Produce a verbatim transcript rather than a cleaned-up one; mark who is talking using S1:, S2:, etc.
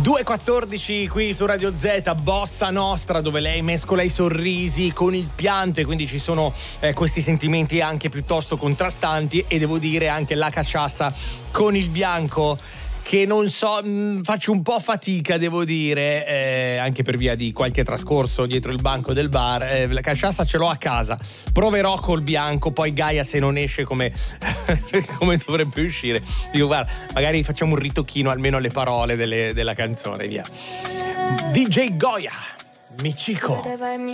S1: due e quattordici qui su Radio Z, Bossa Nostra, dove lei mescola i sorrisi con il pianto e quindi ci sono eh, questi sentimenti anche piuttosto contrastanti, e devo dire anche la caciassa con il bianco, che non so, mh, faccio un po' fatica, devo dire, eh, anche per via di qualche trascorso dietro il banco del bar. Eh, la caciassa ce l'ho a casa, proverò col bianco, poi Gaia se non esce come, come dovrebbe uscire, dico guarda, magari facciamo un ritocchino almeno alle parole delle, della canzone, via. D J Goya, Michiko.